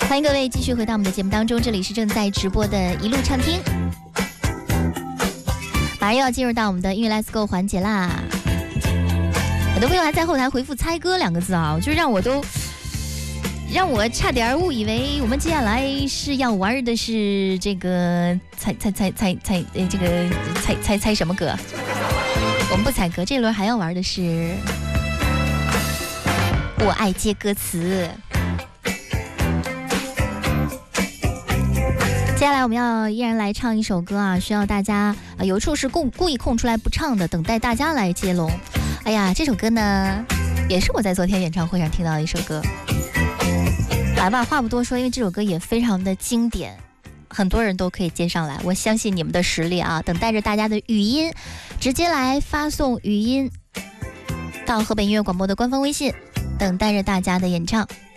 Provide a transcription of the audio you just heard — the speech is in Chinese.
欢迎各位继续回到我们的节目当中，这里是正在直播的一路畅听。马上又要进入到我们的音乐 Let's Go 环节啦。很多朋友还在后台回复猜歌2个字啊，就让我差点误以为我们接下来是要玩的是这个猜什么歌？我们不猜歌，这轮还要玩的是我爱接歌词。接下来我们要依然来唱一首歌啊，需要大家有处是故意空出来不唱的，等待大家来接龙。哎呀，这首歌呢，也是我在昨天演唱会上听到的一首歌。来吧，话不多说，因为这首歌也非常的经典，很多人都可以接上来。我相信你们的实力啊，等待着大家的语音，直接来发送语音到河北音乐广播的官方微信，等待着大家的演唱。